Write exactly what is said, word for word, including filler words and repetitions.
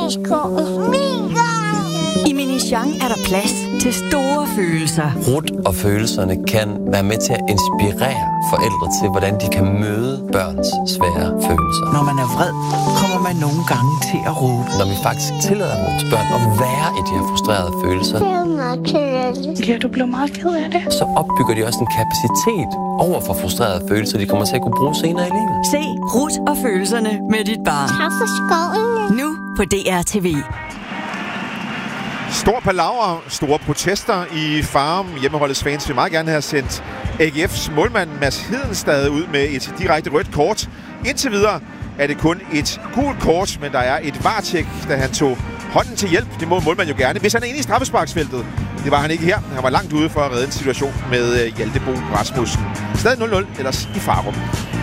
tennisko. Mega! I Minichang er der plads til store følelser. Ruth og følelserne kan være med til at inspirere forældre til, hvordan de kan møde børns svære følelser. Når man er vred, kommer man nogle gange til at råbe. Når vi faktisk tillader vores børn at være i de her frustrerede følelser, ja, du blev meget ked af det. Så opbygger de også en kapacitet over for frustrerede følelser, de kommer til at kunne bruge senere i livet. Se Ruth og følelserne med dit barn. Tak for skoven. Nu på D R T V. Stor palaver, store protester i Farum. Hjemmeholdets fans vil meget gerne have sendt A G F's målmand Mads Hedenstad ud med et direkte rødt kort. Indtil videre er det kun et gult kort, men der er et varetjek, da han tog hånden til hjælp. Det må målmanden jo gerne, hvis han er inde i straffesparksfeltet. Det var han ikke her. Han var langt ude for at redde en situation med Hjalte Bo Rasmussen. Stadig nul nul ellers i Farum.